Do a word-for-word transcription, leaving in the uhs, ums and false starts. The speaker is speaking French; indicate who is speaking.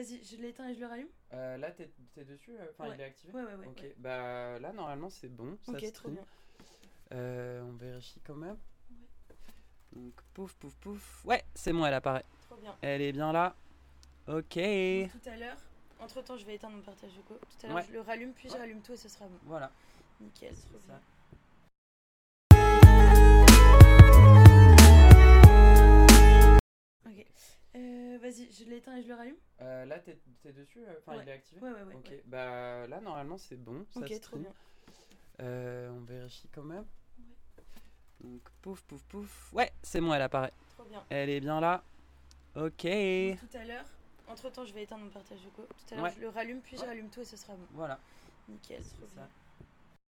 Speaker 1: vas-y, je l'éteins et je le rallume.
Speaker 2: Euh, là, t'es, t'es dessus euh, Enfin,
Speaker 1: Ouais.
Speaker 2: il est activé.
Speaker 1: Ouais, ouais, ouais.
Speaker 2: Ok,
Speaker 1: ouais.
Speaker 2: bah là, normalement, c'est bon. Ça
Speaker 1: Ok, trop
Speaker 2: stream.
Speaker 1: bien.
Speaker 2: Euh, on vérifie quand même.
Speaker 1: Ouais.
Speaker 2: Donc, pouf, pouf, pouf. Ouais, c'est bon, elle apparaît.
Speaker 1: Trop bien.
Speaker 2: Elle est bien là. Ok.
Speaker 1: Donc, tout à l'heure, entre temps, je vais éteindre mon partage de co. Tout à l'heure,
Speaker 2: Ouais.
Speaker 1: je le rallume, puis je
Speaker 2: Ouais.
Speaker 1: rallume tout et ce sera bon.
Speaker 2: Voilà.
Speaker 1: Nickel,
Speaker 2: C'est
Speaker 1: trop
Speaker 2: ça.
Speaker 1: bien. Ok. Euh, vas-y, je l'éteins et je le rallume.
Speaker 2: Euh, là, t'es, t'es dessus euh, Enfin,
Speaker 1: Ouais.
Speaker 2: il est activé.
Speaker 1: Ouais, ouais, ouais.
Speaker 2: Ok,
Speaker 1: ouais.
Speaker 2: bah là, normalement, c'est bon. Ça
Speaker 1: Ok, trop
Speaker 2: stream.
Speaker 1: bien.
Speaker 2: Euh, on vérifie quand même.
Speaker 1: Ouais.
Speaker 2: Donc, pouf, pouf, pouf. Ouais, c'est bon, elle apparaît.
Speaker 1: Trop bien.
Speaker 2: Elle est bien là. Ok.
Speaker 1: Donc, tout à l'heure, entre temps, je vais éteindre mon partage de co. Tout à l'heure,
Speaker 2: Ouais.
Speaker 1: je le rallume, puis je
Speaker 2: Ouais.
Speaker 1: rallume tout et ce sera bon.
Speaker 2: Voilà.
Speaker 1: Nickel,
Speaker 2: C'est
Speaker 1: trop
Speaker 2: ça.
Speaker 1: bien.